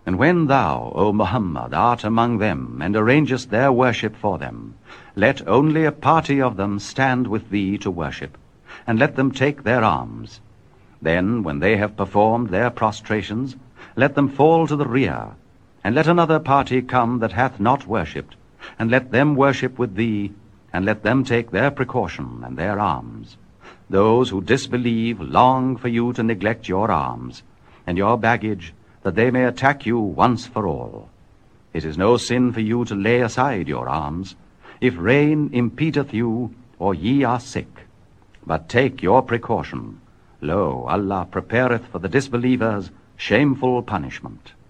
And when thou, O Muhammad, art among them, and arrangest their worship for them, let only a party of them stand with thee to worship, and let them take their arms. Then, when they have performed their prostrations, let them fall to the rear, and let another party come that hath not worshipped, and let them worship with thee, and let them take their precaution and their arms. Those who disbelieve long for you to neglect your arms, and your baggage, that they may attack you once for all. It is no sin for you to lay aside your arms, if rain impedeth you, or ye are sick. But take your precaution. Lo, Allah prepareth for the disbelievers shameful punishment.